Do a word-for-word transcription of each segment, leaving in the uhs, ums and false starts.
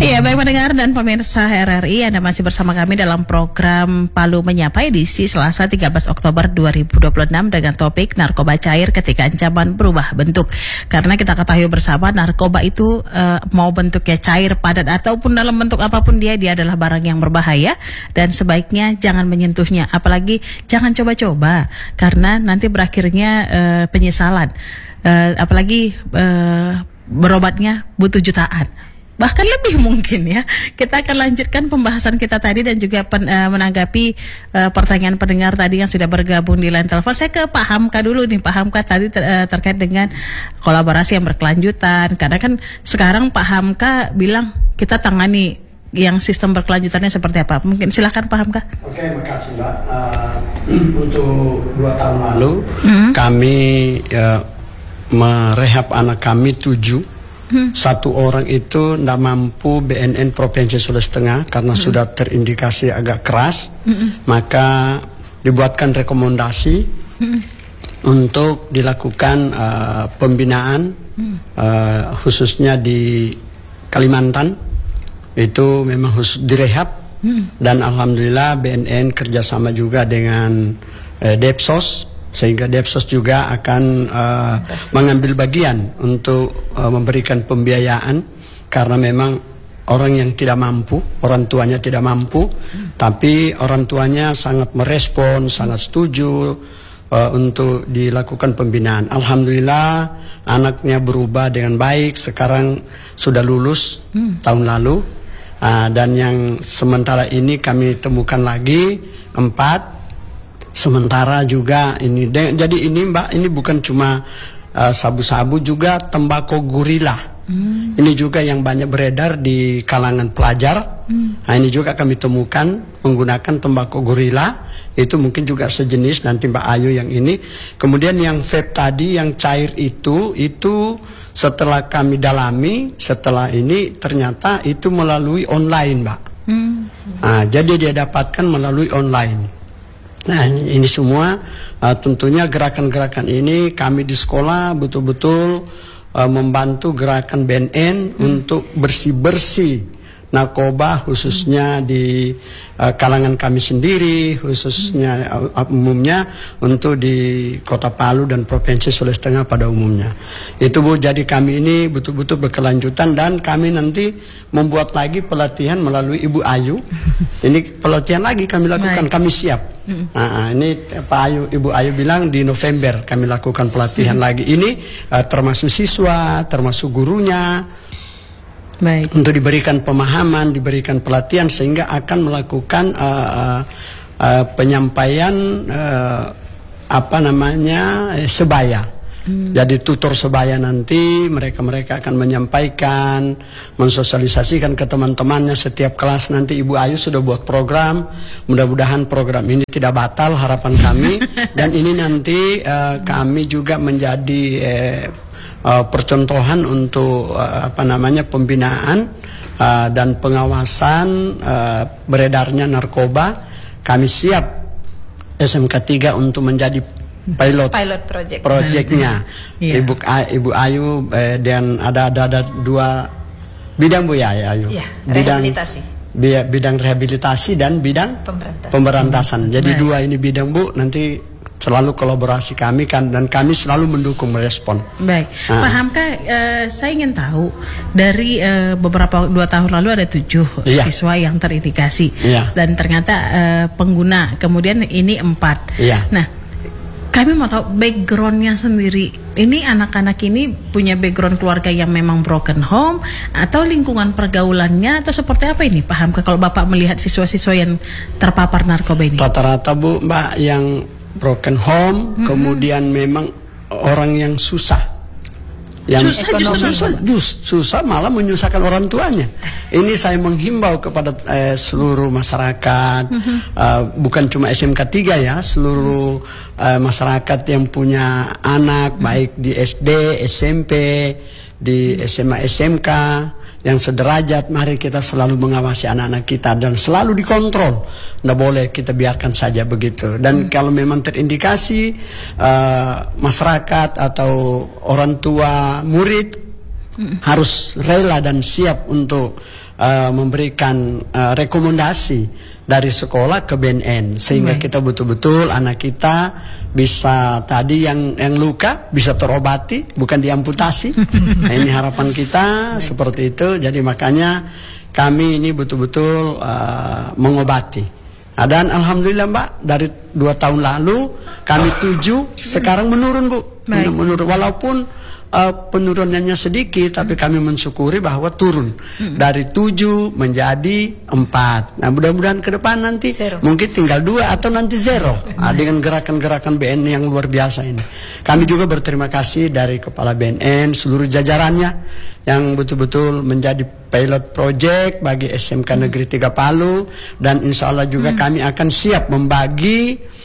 Iya, baik pendengar dan pemirsa R R I, Anda masih bersama kami dalam program Palu Menyapa edisi Selasa tiga belas Oktober dua ribu dua puluh enam dengan topik narkoba cair ketika ancaman berubah bentuk. Karena kita ketahui bersama narkoba itu uh, mau bentuknya cair, padat ataupun dalam bentuk apapun dia, dia adalah barang yang berbahaya dan sebaiknya jangan menyentuhnya. Apalagi jangan coba-coba karena nanti berakhirnya uh, penyesalan. Uh, apalagi uh, berobatnya butuh jutaan. Bahkan lebih mungkin ya. Kita akan lanjutkan pembahasan kita tadi dan juga pen, uh, menanggapi uh, pertanyaan pendengar tadi yang sudah bergabung di line telepon. Saya ke Pak Hamka dulu nih. Pak Hamka tadi ter, uh, terkait dengan kolaborasi yang berkelanjutan. Karena kan sekarang Pak Hamka bilang kita tangani yang sistem berkelanjutannya seperti apa. Mungkin silakan Pak Hamka. Oke, makasih Mbak. Uh, untuk dua tahun lalu mm-hmm. kami uh, merehab anak kami tujuh. Hmm. Satu orang itu tidak mampu B N N Provinsi Sulawesi Tengah karena hmm. sudah terindikasi agak keras, hmm. maka dibuatkan rekomendasi hmm. untuk dilakukan uh, pembinaan hmm. uh, khususnya di Kalimantan. Itu memang khusus direhab hmm. dan alhamdulillah B N N kerjasama juga dengan uh, Depsos. Sehingga Depsos juga akan uh, mengambil bagian untuk uh, memberikan pembiayaan karena memang orang yang tidak mampu, orang tuanya tidak mampu, hmm. tapi orang tuanya sangat merespon, sangat setuju uh, untuk dilakukan pembinaan. Alhamdulillah anaknya berubah dengan baik, sekarang sudah lulus hmm. tahun lalu uh, dan yang sementara ini kami temukan lagi empat. Sementara juga ini, jadi ini Mbak, ini bukan cuma uh, sabu-sabu, juga tembakau gorila. Hmm. Ini juga yang banyak beredar di kalangan pelajar. Hmm. Nah, ini juga kami temukan menggunakan tembakau gorila. Itu mungkin juga sejenis, nanti Mbak Ayu yang ini. Kemudian yang vape tadi, yang cair itu, itu setelah kami dalami, setelah ini ternyata itu melalui online Mbak. Hmm. Nah, jadi dia dapatkan melalui online. Nah ini semua uh, tentunya gerakan-gerakan ini kami di sekolah betul-betul uh, membantu gerakan B N N hmm. untuk bersih-bersih narkoba khususnya hmm. di uh, kalangan kami sendiri, khususnya uh, umumnya untuk di Kota Palu dan Provinsi Sulawesi Tengah pada umumnya. Itu Bu, jadi kami ini betul-betul berkelanjutan dan kami nanti membuat lagi pelatihan melalui Ibu Ayu. Ini pelatihan lagi kami lakukan, kami siap. Nah, ini Pak Ayu, Ibu Ayu bilang di November kami lakukan pelatihan hmm. lagi. Ini uh, termasuk siswa, termasuk gurunya. Baik. Untuk diberikan pemahaman, diberikan pelatihan sehingga akan melakukan uh, uh, uh, penyampaian uh, apa namanya eh, sebaya. Hmm. Jadi tutor sebaya nanti mereka-mereka akan menyampaikan, mensosialisasikan ke teman-temannya setiap kelas. Nanti Ibu Ayu sudah buat program. Mudah-mudahan program ini tidak batal, harapan kami. Dan ini nanti uh, kami juga menjadi eh, Uh, percontohan untuk uh, apa namanya pembinaan uh, dan pengawasan uh, beredarnya narkoba. Kami siap S M K tiga untuk menjadi pilot pilot project projectnya. yeah. Ibu Ibu Ayu eh, dan ada, ada ada dua bidang Bu ya, Ayu. Yeah, bidang rehabilitasi. Bidang rehabilitasi dan bidang pemberantasan. pemberantasan. Jadi Baik. dua ini bidang Bu, nanti selalu kolaborasi kami kan dan kami selalu mendukung merespon. Baik, nah. Pak Hamka, uh, saya ingin tahu dari uh, beberapa dua tahun lalu ada tujuh iya. siswa yang terindikasi iya. dan ternyata uh, pengguna, kemudian ini empat. Iya. Nah, kami mau tahu backgroundnya sendiri. Ini anak-anak ini punya background keluarga yang memang broken home atau lingkungan pergaulannya atau seperti apa ini Pak Hamka kalau Bapak melihat siswa-siswa yang terpapar narkoba ini? Rata-rata Bu Mbak yang broken home, mm-hmm. kemudian memang orang yang susah, yang susah, susah, just, susah malah menyusahkan orang tuanya. Ini saya menghimbau kepada eh, seluruh masyarakat, mm-hmm. uh, bukan cuma S M K tiga ya, seluruh uh, masyarakat yang punya anak, mm-hmm. baik di S D, S M P, di mm-hmm. S M A, S M K. Yang sederajat, mari kita selalu mengawasi anak-anak kita dan selalu dikontrol. Tidak boleh kita biarkan saja begitu. Dan hmm. kalau memang terindikasi uh, masyarakat atau orang tua murid mm. harus rela dan siap untuk uh, memberikan uh, rekomendasi dari sekolah ke B N N sehingga kita betul-betul anak kita bisa tadi yang yang luka bisa terobati bukan diamputasi. Nah, ini harapan kita seperti itu. Jadi makanya kami ini betul-betul uh, mengobati. Nah, dan alhamdulillah Mbak dari dua tahun lalu kami tujuh sekarang menurun Bu. Baik. Menurun walaupun Uh, penurunannya sedikit, tapi kami mensyukuri bahwa turun hmm. dari tujuh menjadi empat. Nah, mudah-mudahan ke depan nanti zero. Mungkin tinggal dua atau nanti zero. Nah, dengan gerakan-gerakan B N N yang luar biasa ini. Kami juga berterima kasih dari Kepala B N N, seluruh jajarannya yang betul-betul menjadi pilot project bagi S M K Negeri tiga Palu, dan insya Allah juga hmm. kami akan siap membagi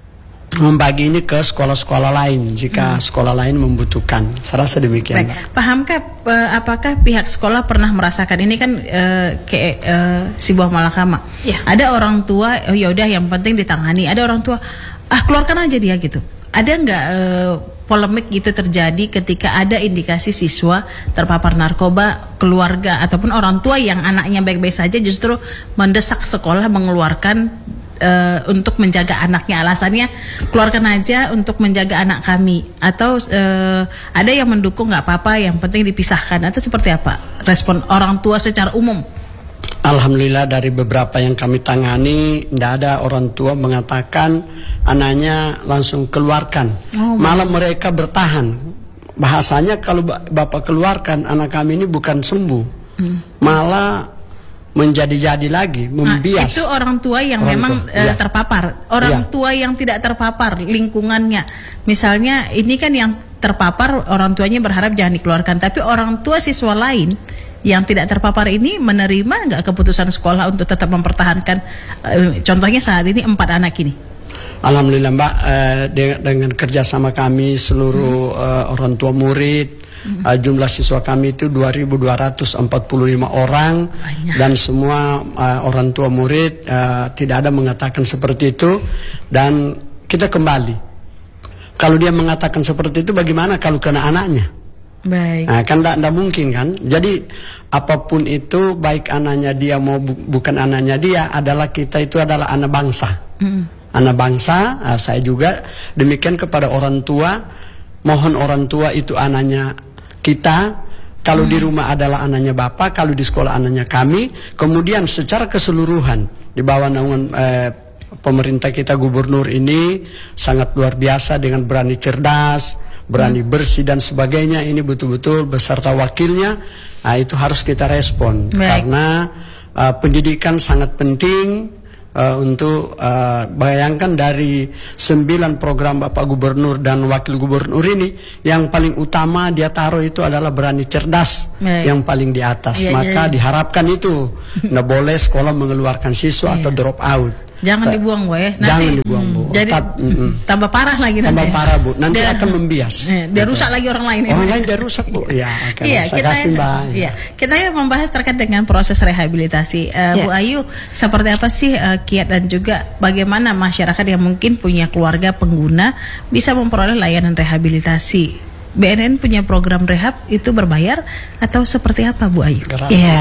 membagi ini ke sekolah-sekolah lain jika hmm. sekolah lain membutuhkan. Saya rasa demikian. Baik. Pahamkah uh, apakah pihak sekolah pernah merasakan ini kan uh, kayak uh, si buah malakama. Ya. Ada orang tua, oh ya udah yang penting ditangani. Ada orang tua, ah keluarkan aja dia gitu. Ada nggak uh, polemik gitu terjadi ketika ada indikasi siswa terpapar narkoba, keluarga ataupun orang tua yang anaknya baik-baik saja justru mendesak sekolah mengeluarkan Uh, untuk menjaga anaknya, alasannya keluarkan aja untuk menjaga anak kami, atau uh, ada yang mendukung nggak apa-apa yang penting dipisahkan, atau seperti apa respon orang tua secara umum? Alhamdulillah dari beberapa yang kami tangani tidak ada orang tua mengatakan anaknya langsung keluarkan. Oh, malah mereka bertahan, bahasanya kalau bapak keluarkan anak kami ini bukan sembuh, hmm. malah menjadi-jadi lagi, membias. Nah, itu orang tua yang orang memang tua. Uh, ya. terpapar. Orang ya. tua yang tidak terpapar, lingkungannya. Misalnya ini kan yang terpapar, orang tuanya berharap jangan dikeluarkan. Tapi orang tua siswa lain yang tidak terpapar ini menerima nggak keputusan sekolah untuk tetap mempertahankan, uh, contohnya saat ini empat anak ini? Alhamdulillah Mbak, uh, dengan, dengan kerjasama kami seluruh hmm. uh, orang tua murid, Uh, jumlah siswa kami itu dua ribu dua ratus empat puluh lima orang. Banyak. Dan semua uh, orang tua murid uh, tidak ada mengatakan seperti itu, dan kita kembali. Kalau dia mengatakan seperti itu, bagaimana kalau kena anaknya? Baik. Nah, kan tidak mungkin kan. Jadi apapun itu, baik anaknya dia mau bu bukan anaknya dia, adalah kita itu adalah anak bangsa. Mm. Anak bangsa. Uh, saya juga demikian kepada orang tua. Mohon orang tua itu anaknya kita, kalau hmm. di rumah adalah anaknya bapak, kalau di sekolah anaknya kami. Kemudian secara keseluruhan di bawah naungan eh, pemerintah kita, gubernur ini sangat luar biasa dengan berani cerdas, berani hmm. bersih dan sebagainya. Ini betul-betul beserta wakilnya. Nah, itu harus kita respon. Baik. Karena uh, pendidikan sangat penting. Uh, untuk uh, bayangkan dari sembilan program Bapak Gubernur dan Wakil Gubernur ini, yang paling utama dia taruh itu adalah berani cerdas. Baik. Yang paling di atas. Ya, maka ya, ya. diharapkan itu nggak boleh sekolah mengeluarkan siswa ya. atau drop out. Jangan dibuang Bu ya. Nanti, jangan dibuang Bu. Jadi Tab, mm, tambah parah lagi nanti. Tambah parah Bu. Nanti dia, akan membias. Eh, dia rusak lagi orang lain. Orang lain dia rusak Bu. Ya, akan iya, saya kita, kasih Mbak. Iya. Kita membahas terkait dengan proses rehabilitasi. Uh, ya. Bu Ayu, seperti apa sih uh, kiat dan juga bagaimana masyarakat yang mungkin punya keluarga pengguna bisa memperoleh layanan rehabilitasi? B N N punya program rehab itu berbayar atau seperti apa Bu Ayu? Ya,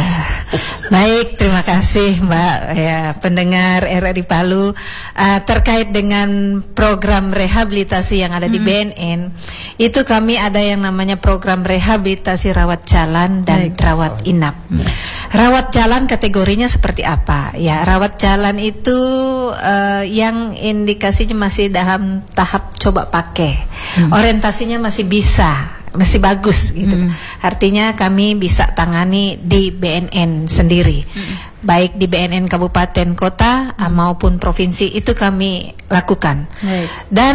baik, terima kasih Mbak ya, pendengar R R I Palu. Uh, terkait dengan program rehabilitasi yang ada hmm. di B N N, itu kami ada yang namanya program rehabilitasi rawat jalan dan baik. rawat inap. Hmm. Rawat jalan kategorinya seperti apa? Ya, rawat jalan itu uh, yang indikasinya masih dalam tahap coba pakai, hmm. orientasinya masih bisa, masih bagus gitu. Hmm. Artinya kami bisa tangani di B N N sendiri. Hmm. Baik di B N N kabupaten kota hmm. maupun provinsi itu kami lakukan. Baik. Dan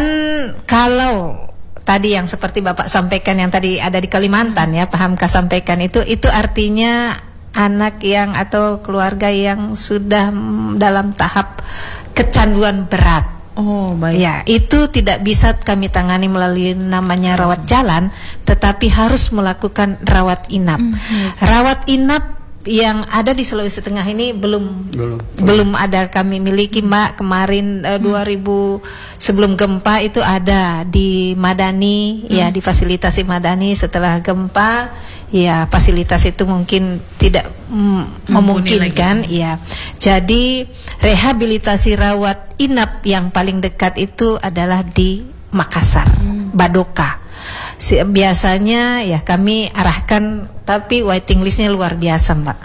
kalau tadi yang seperti Bapak sampaikan yang tadi ada di Kalimantan ya, Pahamka sampaikan itu itu artinya anak yang atau keluarga yang sudah dalam tahap kecanduan berat. Oh, baik. Ya, itu tidak bisa kami tangani melalui namanya rawat jalan, tetapi harus melakukan rawat inap. Mm-hmm. Rawat inap yang ada di Sulawesi Tengah ini belum Belum. belum ada kami miliki, Mbak. Kemarin uh, dua ribu sebelum gempa itu ada di Madani, ya difasilitasi Madani. Setelah gempa, ya fasilitas itu mungkin tidak mm, memungkinkan, ya. Jadi rehabilitasi rawat inap yang paling dekat itu adalah di Makassar, Badoka. Biasanya ya kami arahkan, tapi waiting listnya luar biasa, Mbak.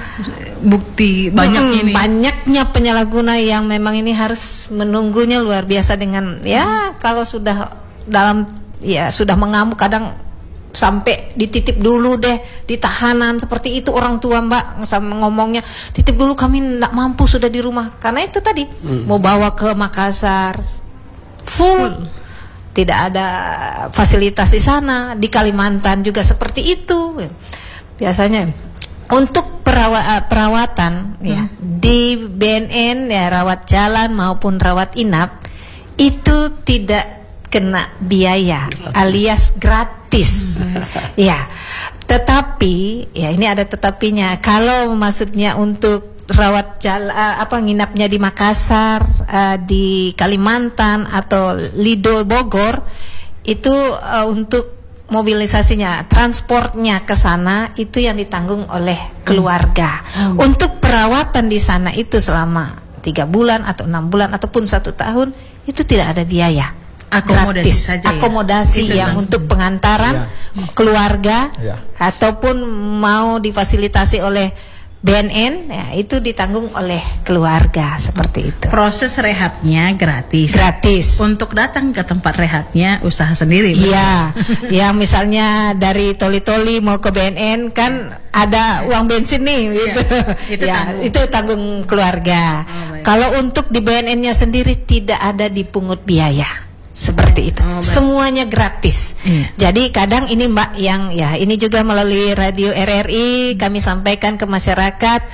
Bukti banyaknya Hmm, ini. banyaknya penyalahguna yang memang ini harus menunggunya luar biasa dengan ya kalau sudah dalam ya sudah mengamuk, kadang sampai dititip dulu deh di tahanan, seperti itu orang tua, Mbak, sama ngomongnya titip dulu, kami tidak mampu, sudah di rumah, karena itu tadi hmm. mau bawa ke Makassar full, full. Tidak ada fasilitas di sana. Di Kalimantan juga seperti itu biasanya. Untuk perawa, perawatan hmm. ya di B N N, ya rawat jalan maupun rawat inap itu tidak kena biaya, gratis. alias gratis. Hmm. Ya, tetapi ya ini ada tetapinya. Kalau maksudnya untuk rawat jalan uh, apa nginapnya di Makassar, uh, di Kalimantan atau Lido Bogor, itu uh, untuk mobilisasinya, transportnya ke sana itu yang ditanggung oleh keluarga. Hmm. Hmm. Untuk perawatan di sana itu selama tiga bulan atau enam bulan ataupun satu tahun itu tidak ada biaya. Akomodasi gratis, saja, akomodasi ya? yang untuk pengantaran ya. keluarga ya. ataupun mau difasilitasi oleh B N N, ya itu ditanggung oleh keluarga, seperti itu. Proses rehabnya gratis. Gratis. Untuk datang ke tempat rehabnya usaha sendiri. Iya, ya misalnya dari Toli-Toli mau ke B N N kan ada uang bensin nih, gitu. Ya, itu, ya, tanggung. itu tanggung keluarga. Oh, kalau untuk di B N N-nya sendiri tidak ada dipungut biaya. Seperti itu, oh, semuanya gratis. Hmm. Jadi kadang ini, Mbak, yang ya ini juga melalui radio R R I kami sampaikan ke masyarakat,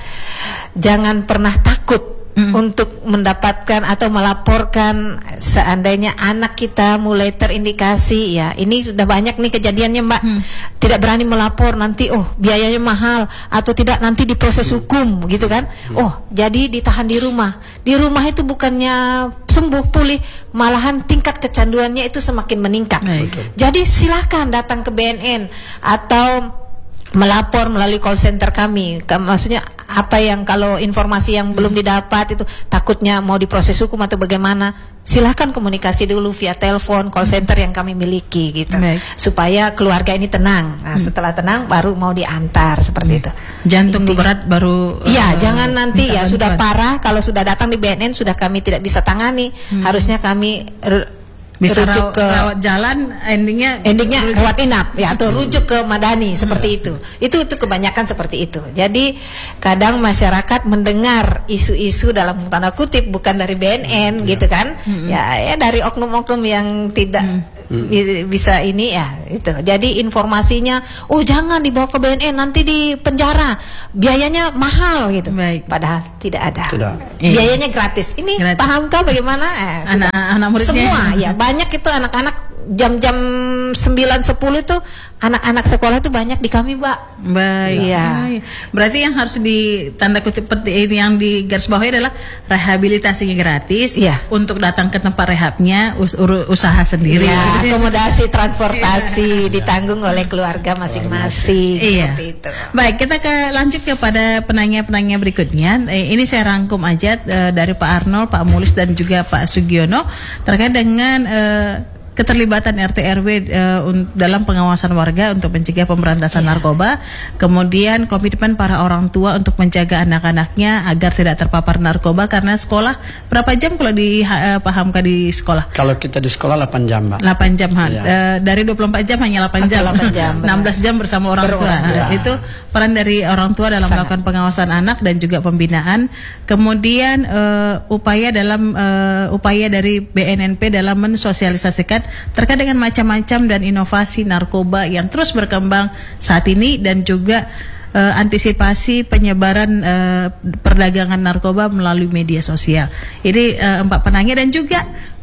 jangan pernah takut hmm. untuk mendapatkan atau melaporkan seandainya anak kita mulai terindikasi, ya ini sudah banyak nih kejadiannya, Mbak. Hmm. Tidak berani melapor, nanti oh biayanya mahal, atau tidak nanti diproses hukum, gitu kan. Oh jadi ditahan di rumah. Di rumah itu bukannya sembuh pulih, malahan tingkat kecanduannya itu semakin meningkat. Betul. Jadi silakan datang ke B N N atau melapor melalui call center kami. Maksudnya apa yang kalau informasi yang hmm. belum didapat itu takutnya mau diproses hukum atau bagaimana, silakan komunikasi dulu via telepon call center yang kami miliki, gitu. Baik. Supaya keluarga ini tenang. Nah, hmm. setelah tenang baru mau diantar, seperti hmm. itu. Jantung Intinya, berat baru. Iya, uh, jangan nanti ya bantuan. Sudah parah, kalau sudah datang di B N N sudah kami tidak bisa tangani. Hmm. Harusnya kami bisa rujuk ke rawat jalan, endingnya endingnya rujuk. rawat inap, ya, atau rujuk ke Madani, seperti itu. Itu itu kebanyakan seperti itu. Jadi kadang masyarakat mendengar isu-isu dalam tanda kutip bukan dari B N N, hmm. gitu kan, hmm. ya, ya dari oknum-oknum yang tidak hmm. bisa ini, ya itu. Jadi informasinya, oh jangan dibawa ke B N N, nanti di penjara, biayanya mahal, gitu. Baik. Padahal tidak ada. Tidak. Biayanya gratis. Ini gratis. Pahamkah bagaimana? Eh, anak-anak muridnya semua, ya. Banyak itu anak-anak jam-jam sembilan sepuluh itu anak-anak sekolah itu banyak di kami, Mbak. Baik. Ya. Berarti yang harus di tanda kutip ini yang di garis bawahi adalah rehabilitasinya gratis. Ya. Untuk datang ke tempat rehabnya us usaha sendiri. Ya, akomodasi transportasi ya. Ditanggung oleh keluarga masing-masing. Iya. Seperti itu. Baik, kita ke lanjut kepada penanya-penanya berikutnya. Eh, ini saya rangkum aja eh, dari Pak Arnold, Pak Mulis dan juga Pak Sugiono terkait dengan eh, keterlibatan R T R W uh, dalam pengawasan warga untuk mencegah pemberantasan yeah. narkoba, kemudian komitmen para orang tua untuk menjaga anak-anaknya agar tidak terpapar narkoba, karena sekolah berapa jam kalau dipahamkan di sekolah? Kalau kita di sekolah delapan jam, Mbak. delapan jam, yeah. uh, dari dua puluh empat jam hanya delapan jam. delapan jam. enam belas jam bersama orang tua. Ya. Itu peran dari orang tua dalam Sangat. melakukan pengawasan anak dan juga pembinaan. Kemudian uh, upaya dalam uh, upaya dari B N N P dalam mensosialisasikan terkait dengan macam-macam dan inovasi narkoba yang terus berkembang saat ini, dan juga uh, antisipasi penyebaran uh, perdagangan narkoba melalui media sosial. Ini uh, empat penanya, dan juga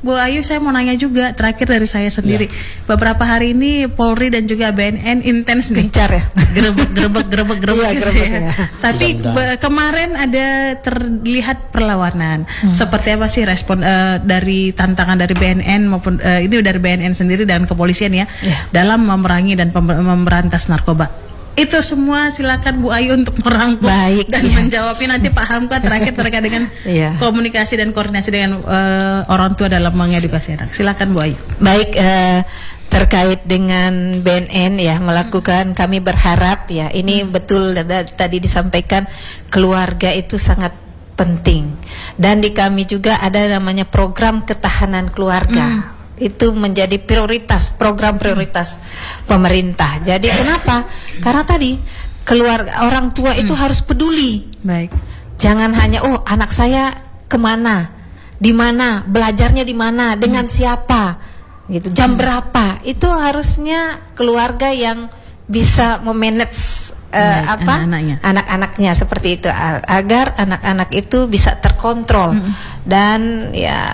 Bu Ayu, saya mau nanya juga terakhir dari saya sendiri. Ya. Beberapa hari ini Polri dan juga B N N intens nih. Gencar ya. Gerebek, gerebek, gerebek, gerebek Iya, gitu gerebek, ya. ya. Tapi be- kemarin ada terlihat perlawanan. Hmm. Seperti apa sih respon uh, dari tantangan dari B N N maupun uh, ini dari B N N sendiri dan kepolisian ya, ya. dalam memerangi dan pem- memberantas narkoba? Itu semua silakan Bu Ayu untuk merangkum Baik, dan iya. menjawabnya. Nanti Pak Hamka terakhir terkait dengan iya. komunikasi dan koordinasi dengan uh, orang tua dalam mengedukasi anak. Silakan Bu Ayu. Baik, uh, terkait dengan B N N ya melakukan, kami berharap ya ini hmm. betul da- tadi disampaikan, keluarga itu sangat penting, dan di kami juga ada namanya program ketahanan keluarga. Hmm. Itu menjadi prioritas, program prioritas pemerintah. Jadi kenapa? Karena tadi keluarga, orang tua itu hmm. harus peduli. Baik. Jangan hanya oh anak saya kemana, di mana, belajarnya di mana, dengan hmm. siapa, gitu, jam hmm. berapa. Itu harusnya keluarga yang bisa memanage uh, Baik, apa anak-anaknya. anak-anaknya seperti itu, agar anak-anak itu bisa terkontrol hmm. dan ya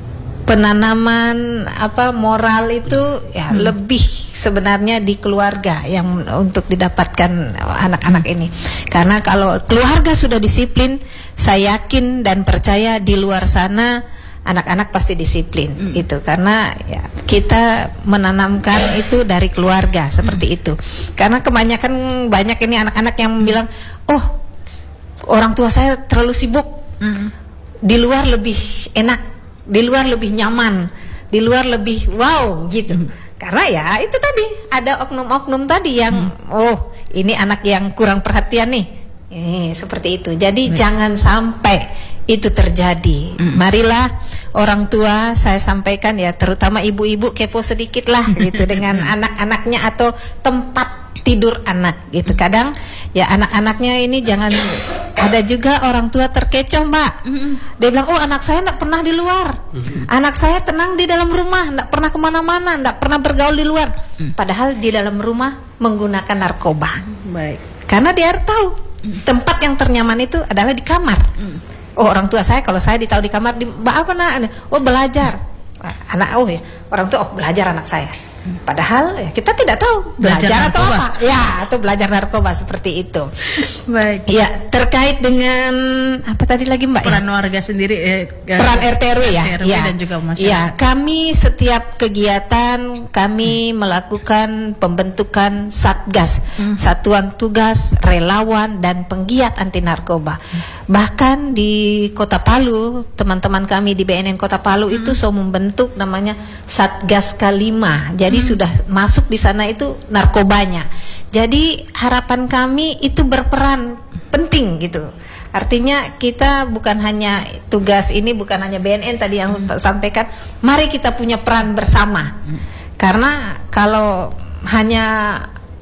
penanaman apa moral itu ya hmm. lebih sebenarnya di keluarga yang untuk didapatkan anak-anak ini. Karena kalau keluarga sudah disiplin, saya yakin dan percaya di luar sana anak-anak pasti disiplin. hmm. Itu karena ya, kita menanamkan itu dari keluarga seperti hmm. itu. Karena kebanyakan banyak ini anak-anak yang bilang, oh orang tua saya terlalu sibuk, hmm. di luar lebih enak, di luar lebih nyaman, di luar lebih wow gitu. Hmm. Karena ya itu tadi ada oknum-oknum tadi yang hmm. oh ini anak yang kurang perhatian nih, eh, seperti itu. Jadi hmm. jangan sampai itu terjadi. Hmm. Marilah orang tua, saya sampaikan ya, terutama ibu-ibu kepo sedikit lah gitu dengan anak-anaknya atau tempat tidur anak gitu. Kadang ya anak-anaknya ini jangan, ada juga orang tua terkecoh Mbak. Mm-hmm. Dia bilang, oh anak saya tidak pernah di luar, mm-hmm. anak saya tenang di dalam rumah, tidak pernah kemana-mana, tidak pernah bergaul di luar. Mm. Padahal di dalam rumah menggunakan narkoba. Baik. Karena dia tahu tempat yang ternyaman itu adalah di kamar. Mm. Oh orang tua saya, kalau saya ditahu di kamar, di Mbak apa nak? Oh belajar. Anak oh ya orang tua, oh belajar anak saya. Padahal ya, kita tidak tahu belajar, belajar atau apa, ya atau belajar narkoba seperti itu. Baik. Ya terkait dengan apa tadi lagi Mbak? Peran ya? warga sendiri, eh, peran R T R W ya, R T R W ya. dan juga masyarakat. Ya kami setiap kegiatan kami hmm. melakukan pembentukan satgas, hmm. satuan tugas relawan dan penggiat anti narkoba. Hmm. Bahkan di Kota Palu, teman-teman kami di B N N Kota Palu hmm. itu so membentuk namanya Satgas K lima. Jadi Jadi hmm. sudah masuk di sana itu narkobanya. Jadi harapan kami itu berperan penting gitu. Artinya kita bukan hanya tugas ini, bukan hanya B N N tadi yang hmm. sampaikan. Mari kita punya peran bersama. Hmm. Karena kalau hanya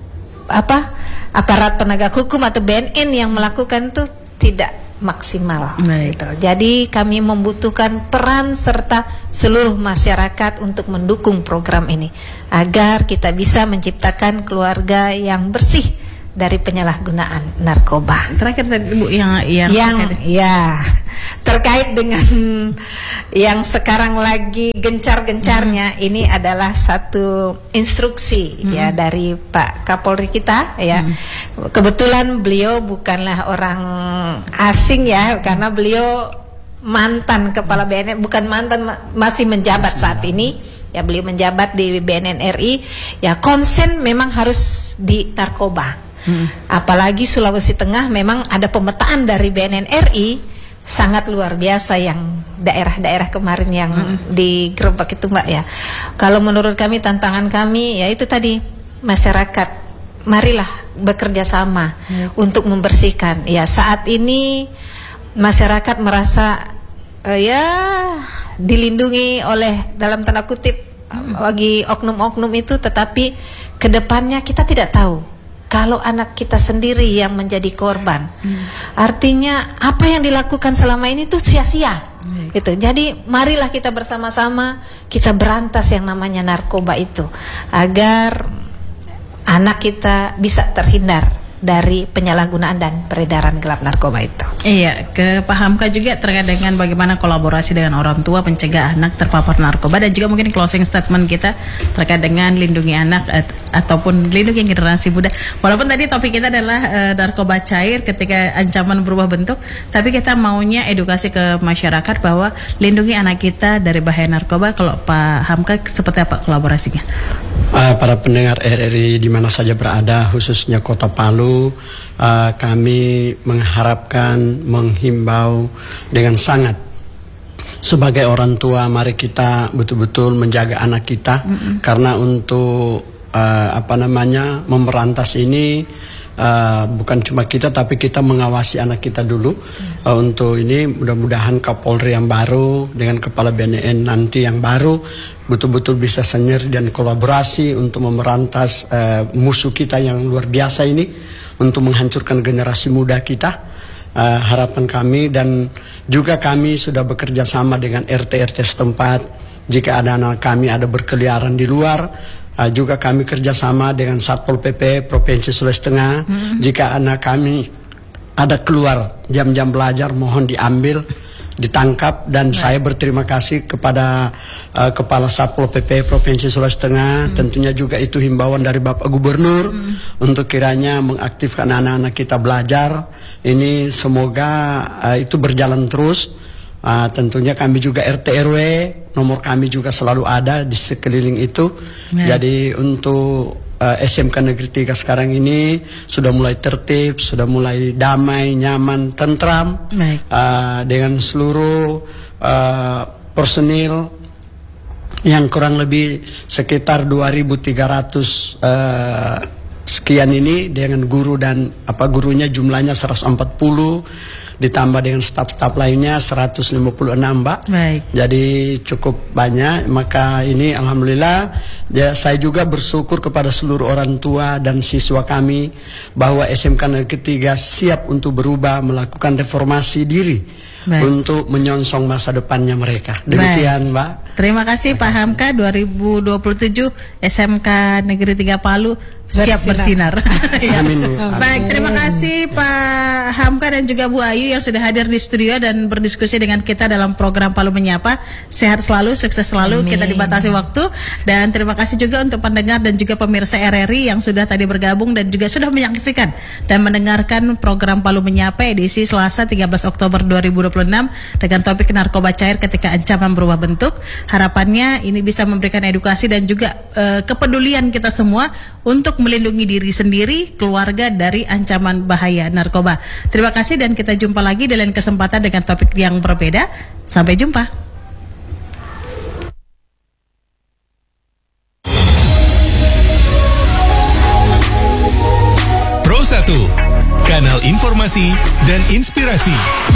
apa aparat penegak hukum atau B N N yang melakukan itu tidak maksimal. Gitu. Jadi kami membutuhkan peran serta seluruh masyarakat untuk mendukung program ini agar kita bisa menciptakan keluarga yang bersih dari penyalahgunaan narkoba. Terakhir tadi Bu yang yang, yang ya terkait dengan yang sekarang lagi gencar-gencarnya, hmm. ini adalah satu instruksi hmm. ya dari Pak Kapolri kita ya. Hmm. Kebetulan beliau bukanlah orang asing ya, karena beliau mantan kepala B N N, bukan mantan, masih menjabat saat ini. Ya beliau menjabat di B N N R I. Ya konsen memang harus di narkoba. Hmm. Apalagi Sulawesi Tengah memang ada pemetaan dari B N N R I sangat luar biasa yang daerah-daerah kemarin yang hmm. digerebek itu Mbak ya. Kalau menurut kami tantangan kami ya itu tadi, masyarakat marilah bekerja sama hmm. untuk membersihkan. Ya saat ini masyarakat merasa uh, ya dilindungi oleh dalam tanda kutip hmm. bagi oknum-oknum itu, tetapi kedepannya kita tidak tahu kalau anak kita sendiri yang menjadi korban. Hmm. Artinya apa yang dilakukan selama ini tuh sia-sia. Hmm. Gitu. Jadi marilah kita bersama-sama kita berantas yang namanya narkoba itu agar anak kita bisa terhindar dari penyalahgunaan dan peredaran gelap narkoba itu. Iya, ke Pak Hamka juga terkait dengan bagaimana kolaborasi dengan orang tua pencegah anak terpapar narkoba, dan juga mungkin closing statement kita terkait dengan lindungi anak at, ataupun lindungi generasi muda. Walaupun tadi topik kita adalah uh, narkoba cair ketika ancaman berubah bentuk, tapi kita maunya edukasi ke masyarakat bahwa lindungi anak kita dari bahaya narkoba. Kalau Pak Hamka seperti apa kolaborasinya? Uh, para pendengar R R I di mana saja berada, khususnya Kota Palu, uh, kami mengharapkan, menghimbau dengan sangat sebagai orang tua, mari kita betul-betul menjaga anak kita, mm-hmm. karena untuk uh, apa namanya memberantas ini uh, bukan cuma kita, tapi kita mengawasi anak kita dulu. mm. uh, untuk ini mudah-mudahan Kapolri yang baru dengan Kepala B N N nanti yang baru betul-betul bisa senyir dan kolaborasi untuk memerantas uh, musuh kita yang luar biasa ini, untuk menghancurkan generasi muda kita. Uh, harapan kami, dan juga kami sudah bekerja sama dengan R T R T setempat. Jika ada anak kami ada berkeliaran di luar, uh, juga kami kerjasama dengan Satpol P P Provinsi Sulawesi Tengah. Mm-hmm. Jika anak kami ada keluar jam-jam belajar, mohon diambil, ditangkap. Dan nah. saya berterima kasih kepada uh, Kepala Satpol P P Provinsi Sulawesi Tengah. hmm. Tentunya juga itu himbauan dari Bapak Gubernur hmm. untuk kiranya mengaktifkan anak-anak kita belajar. Ini semoga uh, itu berjalan terus. uh, Tentunya kami juga R T R W, nomor kami juga selalu ada di sekeliling itu. nah. Jadi untuk Uh, S M K Negeri tiga sekarang ini sudah mulai tertib, sudah mulai damai, nyaman, tentram, uh, dengan seluruh uh, personil yang kurang lebih sekitar dua ribu tiga ratus uh, sekian ini, dengan guru dan apa gurunya jumlahnya seratus empat puluh, ditambah dengan staf-staf lainnya seratus lima puluh enam, Mbak. Baik. Jadi cukup banyak. Maka ini alhamdulillah, ya, saya juga bersyukur kepada seluruh orang tua dan siswa kami bahwa S M K Negeri tiga siap untuk berubah, melakukan reformasi diri. Baik. Untuk menyongsong masa depannya mereka. Demikian, Baik. Mbak. Terima kasih Pak Hamka. Dua ribu dua puluh tujuh S M K Negeri tiga Palu siap bersinar. ya. Amin, Amin. Baik, terima kasih Pak Hamka dan juga Bu Ayu yang sudah hadir di studio dan berdiskusi dengan kita dalam program Palu Menyapa. Sehat selalu, sukses selalu. Amin. Kita dibatasi waktu, dan terima kasih juga untuk pendengar dan juga pemirsa R R I yang sudah tadi bergabung dan juga sudah menyaksikan dan mendengarkan program Palu Menyapa edisi Selasa tiga belas Oktober dua ribu dua puluh enam dengan topik narkoba cair ketika ancaman berubah bentuk. Harapannya ini bisa memberikan edukasi dan juga uh, kepedulian kita semua untuk melindungi diri sendiri, keluarga dari ancaman bahaya narkoba. Terima kasih, dan kita jumpa lagi di lain kesempatan dengan topik yang berbeda. Sampai jumpa. Pro satu, kanal informasi dan inspirasi.